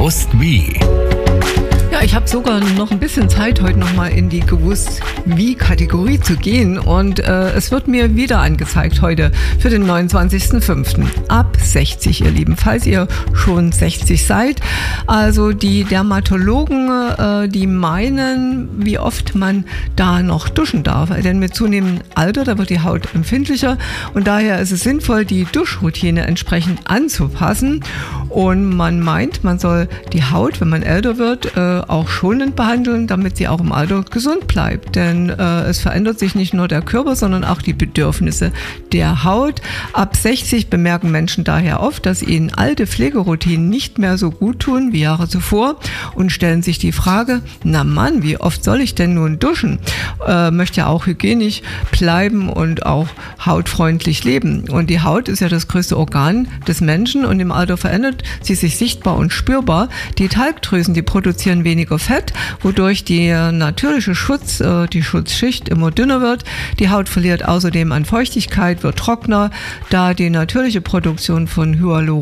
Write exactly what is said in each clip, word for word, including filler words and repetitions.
Gewusst wie. Ja, ich habe sogar noch ein bisschen Zeit, heute nochmal in die Gewusst-wie-Kategorie zu gehen. Und äh, es wird mir wieder angezeigt heute für den neunundzwanzigsten fünften Ab sechzig, ihr Lieben, falls ihr schon sechzig seid. Also die Dermatologen, äh, die meinen, wie oft man da noch duschen darf. Denn mit zunehmendem Alter, da wird die Haut empfindlicher. Und daher ist es sinnvoll, die Duschroutine entsprechend anzupassen. Und man meint, man soll die Haut, wenn man älter wird, äh, auch schonend behandeln, damit sie auch im Alter gesund bleibt. Denn äh, es verändert sich nicht nur der Körper, sondern auch die Bedürfnisse der Haut. Ab sechzig bemerken Menschen daher oft, dass ihnen alte Pflegeroutinen nicht mehr so gut tun wie Jahre zuvor und stellen sich die Frage, na Mann, wie oft soll ich denn nun duschen? Äh, möchte ja auch hygienisch bleiben und auch hautfreundlich leben. Und die Haut ist ja das größte Organ des Menschen und im Alter verändert sie sich sichtbar und spürbar. Die Talgdrüsen, die produzieren weniger Fett, wodurch die natürliche Schutz, die Schutzschicht immer dünner wird. Die Haut verliert außerdem an Feuchtigkeit, wird trockener, da die natürliche Produktion von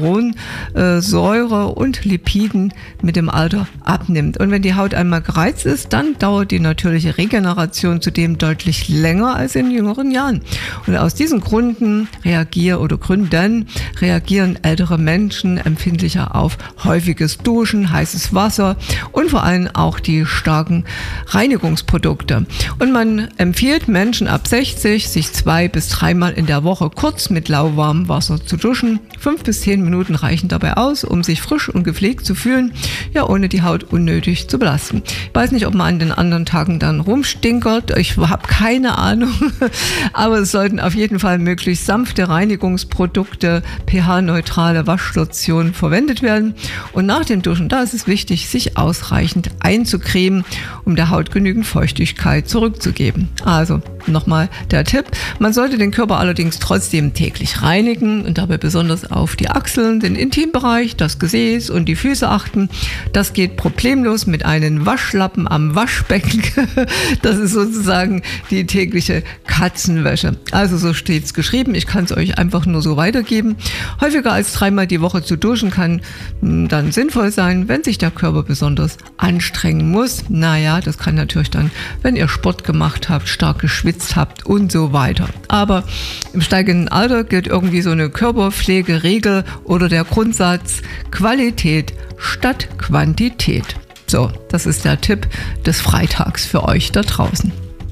Hyaluronsäure und Lipiden mit dem Alter abnimmt. Und wenn die Haut einmal gereizt ist, dann dauert die natürliche Regeneration zudem deutlich länger als in jüngeren Jahren. Und aus diesen Gründen reagieren oder Gründen reagieren ältere Menschen empfindlicher auf häufiges Duschen, heißes Wasser und vor allem auch die starken Reinigungsprodukte. Und man empfiehlt Menschen ab sechzig, sich zwei bis dreimal in der Woche kurz mit lauwarmem Wasser zu duschen. Fünf bis zehn Minuten reichen dabei aus, um sich frisch und gepflegt zu fühlen, ja, ohne die Haut unnötig zu belasten. Ich weiß nicht, ob man an den anderen Tagen dann rumstinkert. Ich habe keine Ahnung, aber es sollten auf jeden Fall möglichst sanfte Reinigungsprodukte, pH-neutrale Waschlotionen verwendet werden. Und nach dem Duschen, da ist es wichtig, sich ausreichend einzucremen, um der Haut genügend Feuchtigkeit zurückzugeben. Also nochmal der Tipp, man sollte den Körper allerdings trotzdem täglich reinigen und dabei besonders auf die Achseln, den Intimbereich, das Gesäß und die Füße achten. Das geht problemlos mit einem Waschlappen am Waschbecken. Das ist sozusagen die tägliche Katzenwäsche. Also so steht es geschrieben. Ich kann es euch einfach nur so weitergeben. Häufiger als dreimal die Woche zu duschen kann mh, dann sinnvoll sein, wenn sich der Körper besonders anstrengen muss. Naja, das kann natürlich dann, wenn ihr Sport gemacht habt, stark geschwitzt habt und so weiter. Aber im steigenden Alter gilt irgendwie so eine Körperpflegeregel oder der Grundsatz Qualität statt Quantität. So, das ist der Tipp des Freitags für euch da draußen.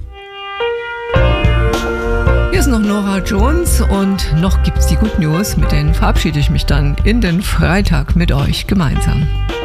Hier ist noch Nora Jones und noch gibt's die Good News. Mit denen verabschiede ich mich dann in den Freitag mit euch gemeinsam.